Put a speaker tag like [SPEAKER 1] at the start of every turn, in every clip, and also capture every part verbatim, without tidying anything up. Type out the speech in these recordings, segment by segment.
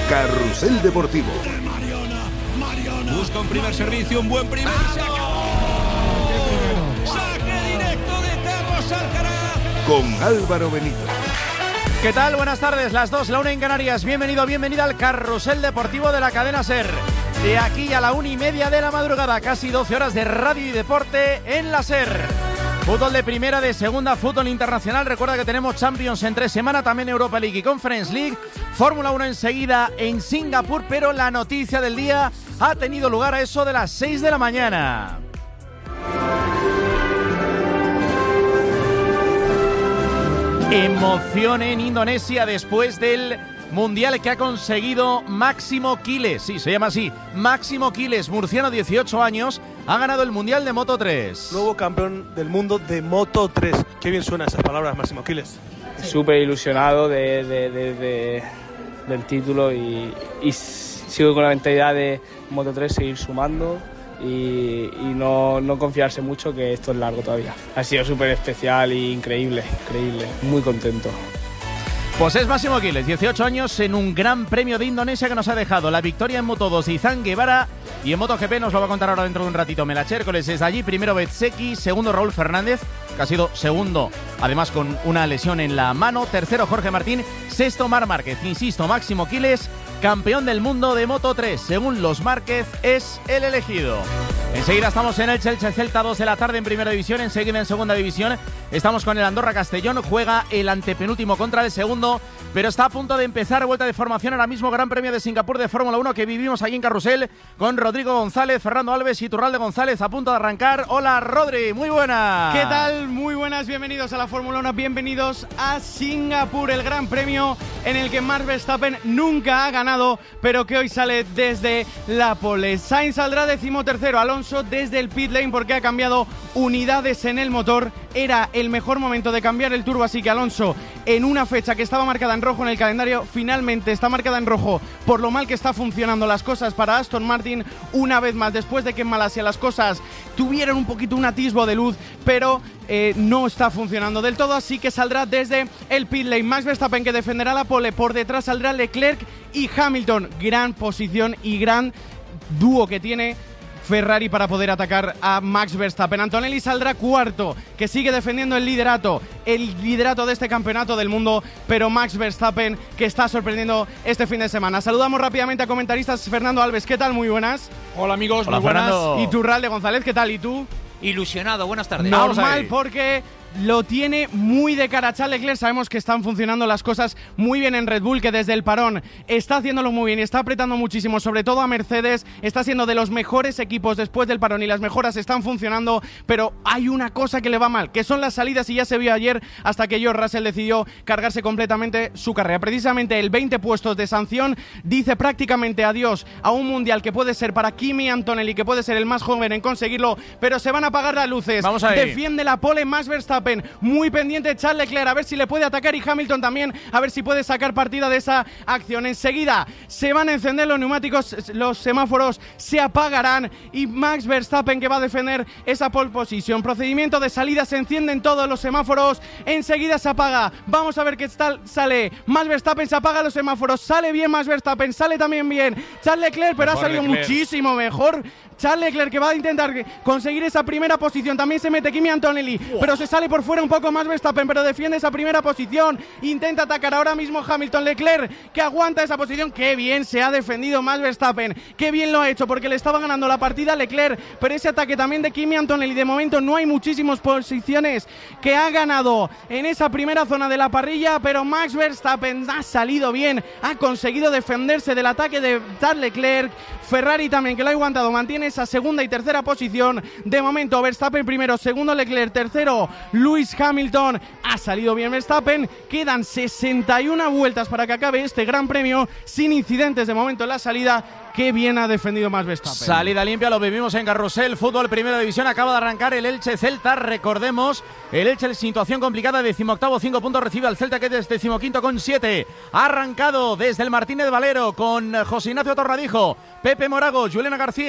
[SPEAKER 1] Carrusel Deportivo.
[SPEAKER 2] Busca un primer servicio, un buen primer. ¡Se acabó! ¡Saque directo de Carlos Alcaraz!
[SPEAKER 1] Con Álvaro Benito.
[SPEAKER 3] ¿Qué tal? Buenas tardes, las dos, la una en Canarias. Bienvenido, bienvenida al Carrusel Deportivo de la cadena SER. De aquí a la una y media de la madrugada, casi doce horas de radio y deporte en la SER. Fútbol de primera, de segunda, fútbol internacional. Recuerda que tenemos Champions en tres semanas, también Europa League y Conference League. Fórmula uno enseguida en Singapur, pero la noticia del día ha tenido lugar a eso de las seis de la mañana. Emoción en Indonesia después del mundial que ha conseguido Máximo Quiles. Sí, se llama así, Máximo Quiles, murciano, dieciocho años, ha ganado el mundial de Moto tres.
[SPEAKER 4] Nuevo campeón del mundo de Moto tres. Qué bien suenan esas palabras, Máximo Quiles.
[SPEAKER 5] Súper ilusionado de, de, de, de, del título y, y sigo con la mentalidad de Moto tres seguir sumando. Y, y no, no confiarse mucho, que esto es largo todavía. Ha sido súper especial e increíble, increíble, muy contento.
[SPEAKER 3] Pues es Máximo Quiles, dieciocho años, en un gran premio de Indonesia que nos ha dejado la victoria en Moto dos de Izan Guevara, y en MotoGP nos lo va a contar ahora dentro de un ratito Melache Hércoles. Desde allí, primero Bezzecchi, segundo Raúl Fernández, que ha sido segundo, además con una lesión en la mano, tercero Jorge Martín, sexto Marc Márquez. Insisto, Máximo Quiles, campeón del mundo de Moto tres, según los Márquez, es el elegido. Enseguida estamos en el Elche Celta, dos de la tarde en primera división, enseguida en segunda división estamos con el Andorra Castellón, juega el antepenúltimo contra el segundo, pero está a punto de empezar vuelta de formación ahora mismo, Gran Premio de Singapur de Fórmula uno que vivimos allí en Carrusel con Rodrigo González, Fernando Alves y Iturralde González a punto de arrancar. Hola Rodri, muy buenas.
[SPEAKER 6] ¿Qué tal? Muy buenas, bienvenidos a la Fórmula uno, bienvenidos a Singapur, el Gran Premio en el que Max Verstappen nunca ha ganado, pero que hoy sale desde la pole. Sainz saldrá decimotercero, Alonso desde el pit lane porque ha cambiado unidades en el motor. Era el mejor momento de cambiar el turbo, así que Alonso, en una fecha que estaba marcada en rojo en el calendario, finalmente está marcada en rojo por lo mal que está funcionando las cosas para Aston Martin una vez más, después de que en Malasia las cosas tuvieron un poquito un atisbo de luz, pero eh, no está funcionando del todo, así que saldrá desde el pit lane Max Verstappen, que defenderá la pole. Por detrás saldrá Leclerc y Hamilton. Gran posición y gran dúo que tiene Ferrari para poder atacar a Max Verstappen. Antonelli saldrá cuarto, que sigue defendiendo el liderato, el liderato de este campeonato del mundo, pero Max Verstappen, que está sorprendiendo este fin de semana. Saludamos rápidamente a comentaristas. Fernando Alves, ¿qué tal? Muy buenas.
[SPEAKER 7] Hola amigos,
[SPEAKER 3] Hola,
[SPEAKER 7] muy buenas.
[SPEAKER 3] Fernando.
[SPEAKER 6] Iturralde González, ¿qué tal? ¿Y tú?
[SPEAKER 7] Ilusionado, buenas tardes.
[SPEAKER 6] Normal, porque lo tiene muy de cara Charles Leclerc. Sabemos que están funcionando las cosas muy bien en Red Bull, que desde el parón está haciéndolo muy bien y está apretando muchísimo, sobre todo a Mercedes. Está siendo de los mejores equipos después del parón y las mejoras están funcionando, pero hay una cosa que le va mal, que son las salidas, y ya se vio ayer hasta que George Russell decidió cargarse completamente su carrera. Precisamente el veinte puestos de sanción dice prácticamente adiós a un mundial que puede ser para Kimi Antonelli, que puede ser el más joven en conseguirlo, pero se van a apagar las luces.
[SPEAKER 3] Vamos ahí.
[SPEAKER 6] Defiende la pole Max Verstappen, muy pendiente Charles Leclerc, a ver si le puede atacar, y Hamilton también, a ver si puede sacar partida de esa acción. Enseguida se van a encender los neumáticos, los semáforos se apagarán y Max Verstappen, que va a defender esa pole position. Procedimiento de salida, se encienden todos los semáforos, enseguida se apaga. Vamos a ver qué tal sale Max Verstappen, se apagan los semáforos, sale bien Max Verstappen, sale también bien Charles Leclerc, pero mejor ha salido Leclerc. Muchísimo mejor Charles Leclerc, que va a intentar conseguir esa primera posición. También se mete Kimi Antonelli, wow. Pero se sale por fuera un poco más Verstappen, pero defiende esa primera posición. Intenta atacar ahora mismo Hamilton. Leclerc, que aguanta esa posición. Qué bien se ha defendido más Verstappen, qué bien lo ha hecho, porque le estaba ganando la partida a Leclerc, pero ese ataque también de Kimi Antonelli. De momento no hay muchísimas posiciones que ha ganado en esa primera zona de la parrilla, pero Max Verstappen ha salido bien, ha conseguido defenderse del ataque de Charles Leclerc. Ferrari también, que lo ha aguantado, mantiene esa segunda y tercera posición. De momento Verstappen primero, segundo Leclerc, tercero Lewis Hamilton. Ha salido bien Verstappen. Quedan sesenta y una vueltas para que acabe este Gran Premio sin incidentes de momento en la salida. Qué bien ha defendido más Verstappen.
[SPEAKER 3] Salida limpia, lo vivimos en Carrusel. Fútbol Primera División, acaba de arrancar el Elche Celta. Recordemos, el Elche en situación complicada, decimoctavo, cinco puntos, recibe al Celta, que es decimoquinto con siete. Ha arrancado desde el Martínez Valero con José Ignacio Torradijo, Pepe Morago, Juliana García. Hola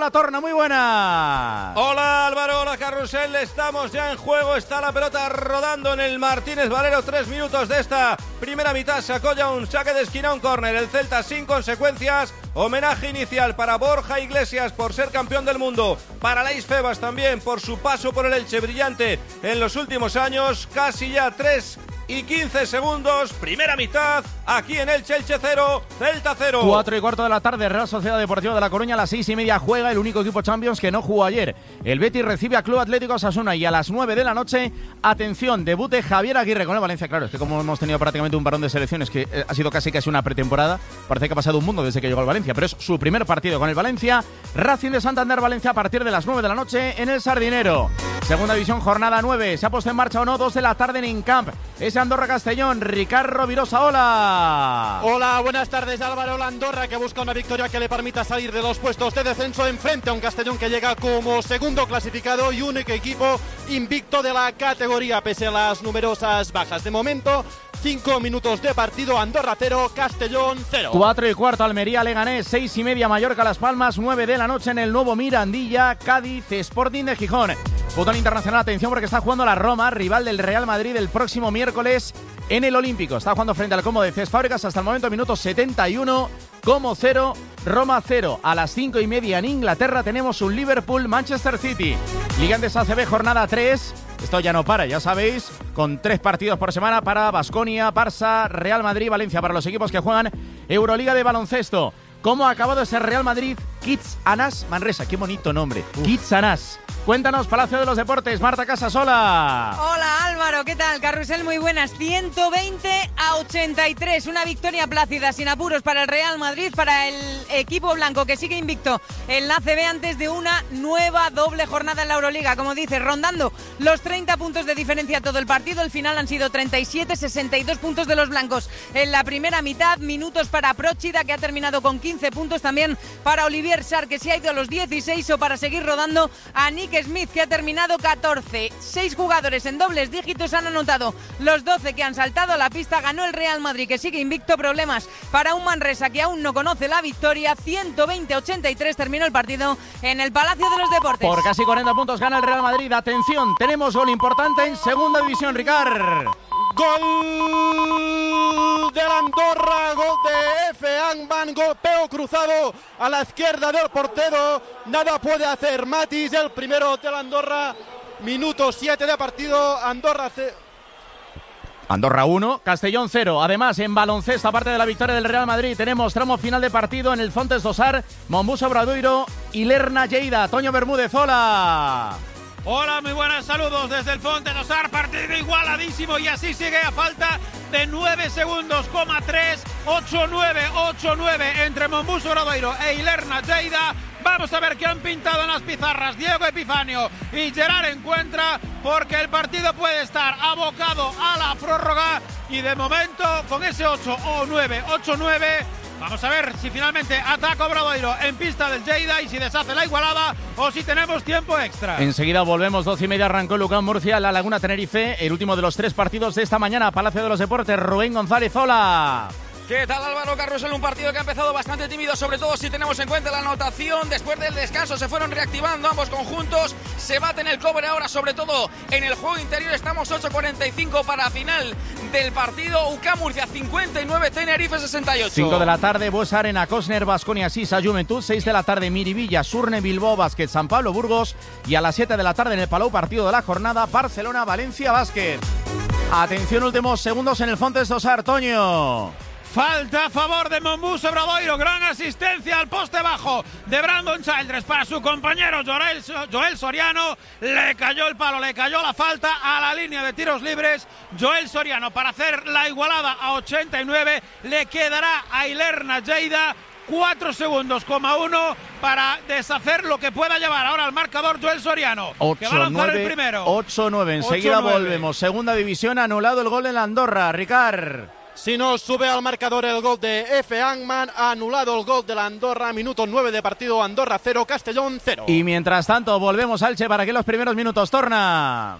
[SPEAKER 3] Hola Torna, muy buena.
[SPEAKER 2] Hola Álvaro, hola Carrusel, estamos ya en juego, está la pelota rodando en el Martínez Valero, tres minutos de esta primera mitad, sacó ya un saque de esquina, un córner, el Celta sin consecuencias, homenaje inicial para Borja Iglesias por ser campeón del mundo, para Laís Febas también por su paso por el Elche brillante en los últimos años, casi ya tres y quince segundos, primera mitad, aquí en Elche, Elche cero, Celta cero.
[SPEAKER 3] Cuatro y cuarto de la tarde, Real Sociedad Deportiva de La Coruña, a las seis y media juega el único equipo Champions que no jugó ayer. El Betis recibe a Club Atlético Osasuna y a las nueve de la noche, atención, debute Javier Aguirre con el Valencia. Claro, es que como hemos tenido prácticamente un parón de selecciones que eh, ha sido casi casi una pretemporada, parece que ha pasado un mundo desde que llegó al Valencia, pero es su primer partido con el Valencia. Racing de Santander Valencia a partir de las nueve de la noche en el Sardinero. Segunda división, jornada nueve, se ha puesto en marcha o no, dos de la tarde en Incamp. Es Andorra Castellón, Ricardo Virosa, hola.
[SPEAKER 8] Hola, buenas tardes Álvaro. La Andorra que busca una victoria que le permita salir de los puestos de descenso enfrente a un Castellón que llega como segundo clasificado y único equipo invicto de la categoría pese a las numerosas bajas. De momento, cinco minutos de partido, Andorra cero, Castellón cero.
[SPEAKER 3] Cuatro y cuarto, Almería Leganés, seis y media Mallorca Las Palmas, nueve de la noche en el nuevo Mirandilla, Cádiz Sporting de Gijón. Fútbol internacional, atención porque está jugando la Roma, rival del Real Madrid el próximo miércoles en el Olímpico. Está jugando frente al Como de Cés Fábregas hasta el momento, minuto setenta y uno, Como cero, Roma cero. A las cinco y media en Inglaterra tenemos un Liverpool-Manchester City. Liga Endesa A C B, jornada tres. Esto ya no para, ya sabéis, con tres partidos por semana para Baskonia, Barça, Real Madrid, Valencia, para los equipos que juegan Euroliga de baloncesto. ¿Cómo ha acabado ese Real Madrid? Kids Anas Manresa, qué bonito nombre. Uf. Kids Anas. Cuéntanos, Palacio de los Deportes, Marta Casasola.
[SPEAKER 9] Hola Álvaro, ¿qué tal? Carrusel, muy buenas. ciento veinte a ochenta y tres, una victoria plácida, sin apuros para el Real Madrid, para el equipo blanco que sigue invicto en la A C B antes de una nueva doble jornada en la Euroliga. Como dices, rondando los treinta puntos de diferencia todo el partido, el final han sido treinta y siete, sesenta y dos puntos de los blancos en la primera mitad, minutos para Próchida que ha terminado con quince puntos, también para Olivier Sarr que se ha ido a los dieciséis o para seguir rodando a Nick Smith que ha terminado catorce. Seis jugadores en dobles dígitos han anotado los doce que han saltado a la pista. Ganó el Real Madrid que sigue invicto. Problemas para un Manresa que aún no conoce la victoria. ciento veinte a ochenta y tres terminó el partido en el Palacio de los Deportes.
[SPEAKER 3] Por casi cuarenta puntos gana el Real Madrid. Atención, tenemos gol importante en segunda división, Ricard.
[SPEAKER 8] Gol del Andorra, gol de Efe Angman, golpeo cruzado a la izquierda del portero, nada puede hacer Matis, el primero del Andorra, minuto siete de partido, Andorra cero.
[SPEAKER 3] Andorra uno, Castellón cero. Además, en baloncesto, aparte de la victoria del Real Madrid, tenemos tramo final de partido en el Fontes do Sar, Mombuso Obradoiro y Lerna Lleida. Toño Bermúdez, hola.
[SPEAKER 10] Hola, muy buenas, saludos desde el Fontes do Sar, partido igualadísimo y así sigue a falta de nueve segundos, coma tres, ocho nueve, ocho nueve entre Mombuso Obradoiro e Ilerna Lleida. Vamos a ver qué han pintado en las pizarras Diego Epifanio y Gerard Encuentra, porque el partido puede estar abocado a la prórroga y de momento con ese ocho o nueve, ocho nueve... Vamos a ver si finalmente ataca Obradoiro en pista del Lleida y si deshace la igualada o si tenemos tiempo extra.
[SPEAKER 3] Enseguida volvemos, doce y media arrancó Lucán Murcia, La Laguna Tenerife, el último de los tres partidos de esta mañana, Palacio de los Deportes, Rubén González, hola.
[SPEAKER 11] ¿Qué tal Álvaro Carrusel? Un partido que ha empezado bastante tímido, sobre todo si tenemos en cuenta la anotación. Después del descanso se fueron reactivando ambos conjuntos, se baten el cobre ahora, sobre todo en el juego interior. Estamos ocho cuarenta y cinco para final del partido. U C A M Murcia cincuenta y nueve, Tenerife sesenta y ocho.
[SPEAKER 3] cinco de la tarde, Buesa Arena, Cosner, Baskonia, Sisa, Juventud. seis de la tarde, Miribilla, Surne, Bilbao, Basket, San Pablo, Burgos. Y a las siete de la tarde en el Palau, partido de la jornada, Barcelona, Valencia, Basket. Atención, últimos segundos en el Fontes do Sar, Toño.
[SPEAKER 10] Falta a favor de Mombuso Obradoiro, gran asistencia al poste bajo de Brandon Childress para su compañero Joel, Joel Soriano, le cayó el palo, le cayó la falta a la línea de tiros libres. Joel Soriano para hacer la igualada a ochenta y nueve, le quedará a Ilerna Lleida cuatro segundos, coma uno para deshacer lo que pueda llevar ahora al marcador Joel Soriano, que va a lanzar el primero.
[SPEAKER 3] ocho nueve, enseguida volvemos. Segunda división, anulado el gol en la Andorra, Ricard.
[SPEAKER 8] Si no sube al marcador el gol de Efe Angman, ha anulado el gol de la Andorra, minuto nueve de partido, Andorra cero, Castellón cero.
[SPEAKER 3] Y mientras tanto volvemos al Che para que los primeros minutos torna.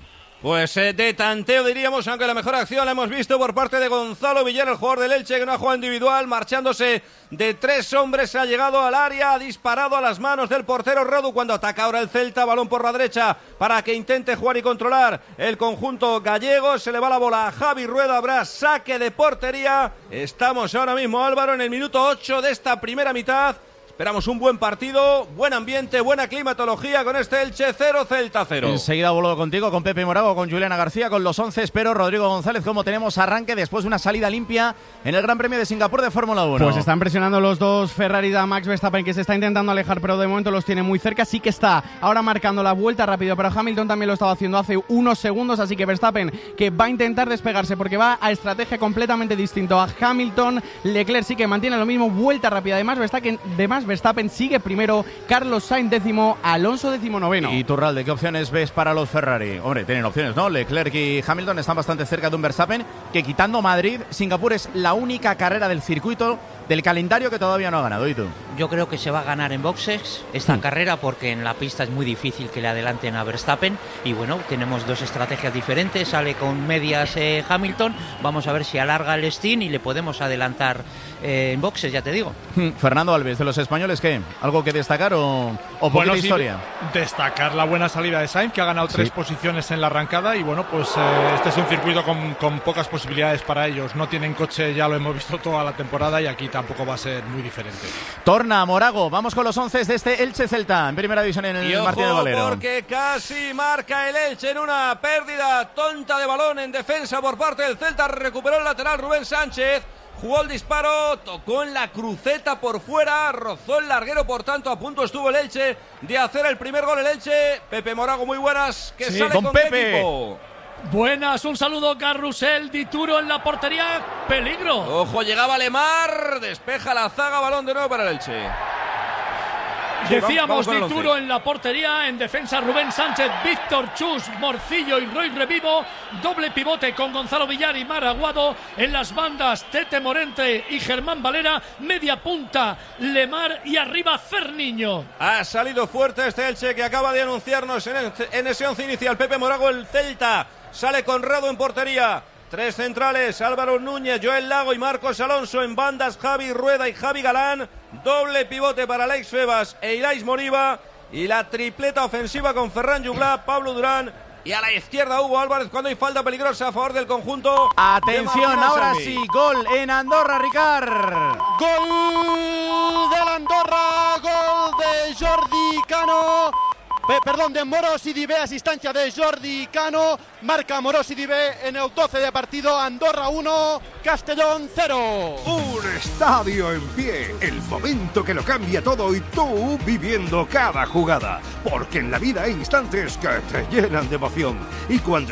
[SPEAKER 2] Pues eh, de tanteo diríamos, aunque la mejor acción la hemos visto por parte de Gonzalo Villar, el jugador del Elche, que no ha jugado individual, marchándose de tres hombres, ha llegado al área, ha disparado a las manos del portero Rodu cuando ataca ahora el Celta, balón por la derecha para que intente jugar y controlar el conjunto gallego, se le va la bola a Javi Rueda, habrá saque de portería, estamos ahora mismo, Álvaro, en el minuto ocho de esta primera mitad. Esperamos un buen partido, buen ambiente, buena climatología con este Elche cero, Celta cero.
[SPEAKER 3] Enseguida vuelvo contigo, con Pepe Morago, con Juliana García, con los once. Espero, Rodrigo González, cómo tenemos arranque después de una salida limpia en el Gran Premio de Singapur de Fórmula uno.
[SPEAKER 6] Pues están presionando los dos Ferrari de Max Verstappen, que se está intentando alejar, pero de momento los tiene muy cerca. Sí que está ahora marcando la vuelta rápido, pero Hamilton también lo estaba haciendo hace unos segundos, así que Verstappen, que va a intentar despegarse porque va a estrategia completamente distinto a Hamilton. Leclerc sí que mantiene lo mismo, vuelta rápida. Además, Verstappen, además, Verstappen sigue primero, Carlos Sainz décimo, Alonso décimo noveno.
[SPEAKER 3] ¿Y Turralde, qué opciones ves para los Ferrari? Hombre, tienen opciones, ¿no? Leclerc y Hamilton están bastante cerca de un Verstappen que, quitando Madrid, Singapur es la única carrera del circuito del calendario que todavía no ha ganado. ¿Y tú?
[SPEAKER 7] Yo creo que se va a ganar en boxes esta
[SPEAKER 3] Mm.
[SPEAKER 7] carrera, porque en la pista es muy difícil que le adelanten a Verstappen. Y bueno, tenemos dos estrategias diferentes. Sale con medias eh, Hamilton. Vamos a ver si alarga el stint y le podemos adelantar eh, en boxes, ya te digo.
[SPEAKER 3] Fernando Alves, de los españoles, ¿qué? ¿Algo que destacar o, o poquita
[SPEAKER 12] bueno, sí,
[SPEAKER 3] historia?
[SPEAKER 12] Destacar la buena salida de Sainz, que ha ganado tres
[SPEAKER 3] Sí.
[SPEAKER 12] posiciones en la arrancada. Y bueno, pues eh, este es un circuito con, con pocas posibilidades para ellos. No tienen coche, ya lo hemos visto toda la temporada, y aquí tampoco va a ser muy diferente.
[SPEAKER 3] Torna, Morago, vamos con los once de este Elche Celta en primera división en el
[SPEAKER 2] Y ojo,
[SPEAKER 3] Martínez Valero.
[SPEAKER 2] porque casi marca el Elche en una pérdida tonta de balón en defensa por parte del Celta. Recuperó el lateral Rubén Sánchez, jugó el disparo, tocó en la cruceta por fuera, rozó el larguero, por tanto a punto estuvo el Elche de hacer el primer gol el Elche. Pepe Morago, muy buenas, que
[SPEAKER 13] Sí,
[SPEAKER 2] sale
[SPEAKER 13] don
[SPEAKER 2] con
[SPEAKER 13] Pepe.
[SPEAKER 2] qué equipo.
[SPEAKER 13] Buenas, un saludo, Carrusel, Dituro en la portería, peligro.
[SPEAKER 2] Ojo, llegaba Lemar, despeja la zaga, balón de nuevo para el Elche. Sí,
[SPEAKER 13] Decíamos
[SPEAKER 2] vamos con el
[SPEAKER 13] Dituro
[SPEAKER 2] once.
[SPEAKER 13] en la portería, en defensa Rubén Sánchez, Víctor Chus, Morcillo y Roy Revivo, doble pivote con Gonzalo Villar y Mar Aguado, en las bandas Tete Morente y Germán Valera, media punta Lemar y arriba Ferniño.
[SPEAKER 2] Ha salido fuerte este Elche, que acaba de anunciarnos en, el- en ese once inicial. Pepe Morago, el Celta, sale Conrado en portería. Tres centrales, Álvaro Núñez, Joel Lago y Marcos Alonso. En bandas, Javi Rueda y Javi Galán. Doble pivote para Alex Febas e Ilais Moriba. Y la tripleta ofensiva con Ferran Juglá, Pablo Durán y a la izquierda Hugo Álvarez, cuando hay falta peligrosa a favor del conjunto.
[SPEAKER 3] Atención,
[SPEAKER 2] de Martín
[SPEAKER 3] ahora
[SPEAKER 2] Asensi.
[SPEAKER 3] sí, gol en Andorra, Ricard.
[SPEAKER 8] Gol del Andorra, gol de Jordi Cano. Pe- perdón, de Morosi Dibé, asistencia de Jordi Cano. Marca Morosi Dibé en el doce de partido. Andorra uno, Castellón cero.
[SPEAKER 1] Un estadio en pie, el momento que lo cambia todo y tú viviendo cada jugada. Porque en la vida hay instantes que te llenan de emoción. Y cuando